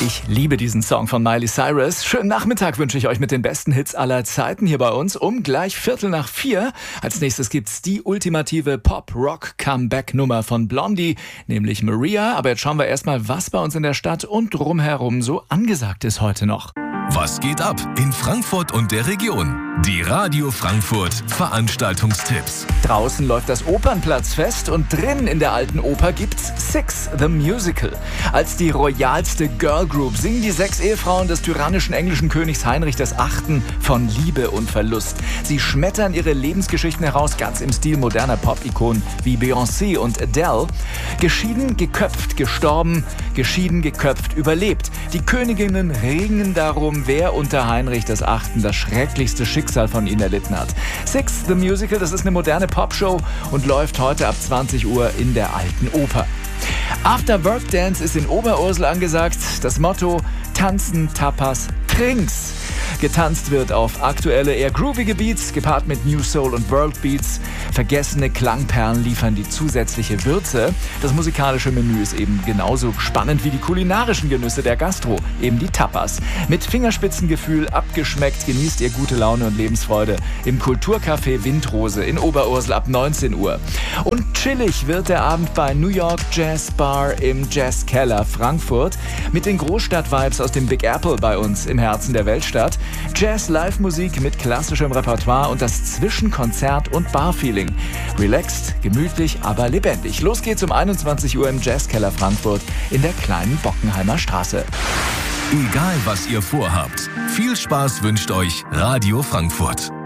Ich liebe diesen Song von Miley Cyrus. Schönen Nachmittag wünsche ich euch mit den besten Hits aller Zeiten hier bei uns um gleich 4:45. Als nächstes gibt's die ultimative Pop-Rock-Comeback-Nummer von Blondie, nämlich Maria. Aber jetzt schauen wir erstmal, was bei uns in der Stadt und drumherum so angesagt ist heute noch. Was geht ab in Frankfurt und der Region? Die Radio Frankfurt Veranstaltungstipps. Draußen läuft das Opernplatzfest und drinnen in der Alten Oper gibt's Six, the Musical. Als die royalste Girl Group singen die 6 Ehefrauen des tyrannischen englischen Königs Heinrich VIII. Von Liebe und Verlust. Sie schmettern ihre Lebensgeschichten heraus, ganz im Stil moderner Pop-Ikonen wie Beyoncé und Adele. Geschieden, geköpft, gestorben, geschieden, geköpft, überlebt. Die Königinnen ringen darum, wer unter Heinrich VIII. Das schrecklichste Schicksal von ihnen erlitten hat. Six, the Musical, das ist eine moderne Popshow und läuft heute ab 20 Uhr in der Alten Oper. After Work Dance ist in Oberursel angesagt. Das Motto: Tanzen, Tapas, Trinks. Getanzt wird auf aktuelle, eher groovige Beats, gepaart mit New Soul und World Beats. Vergessene Klangperlen liefern die zusätzliche Würze. Das musikalische Menü ist eben genauso spannend wie die kulinarischen Genüsse der Gastro, eben die Tapas. Mit Fingerspitzengefühl abgeschmeckt genießt ihr gute Laune und Lebensfreude im Kulturcafé Windrose in Oberursel ab 19 Uhr. Und chillig wird der Abend bei New York Jazz Bar im Jazzkeller Frankfurt mit den Großstadt-Vibes aus dem Big Apple bei uns im Herzen der Weltstadt. Jazz-Live-Musik mit klassischem Repertoire und das Zwischenkonzert- und Bar-Feeling. Relaxed, gemütlich, aber lebendig. Los geht's um 21 Uhr im Jazzkeller Frankfurt in der kleinen Bockenheimer Straße. Egal was ihr vorhabt, viel Spaß wünscht euch Radio Frankfurt.